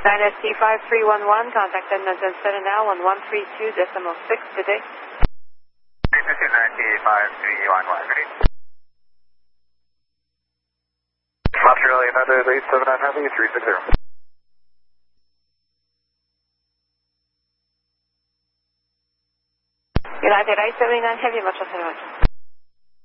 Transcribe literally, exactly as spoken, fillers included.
nine S T five three one one, contact Edmonton Center now on one three two decimal six today. This is nine T five three one one, ready? Montreal United eight seven nine Heavy, three six zero. United eight seven nine Heavy, much less.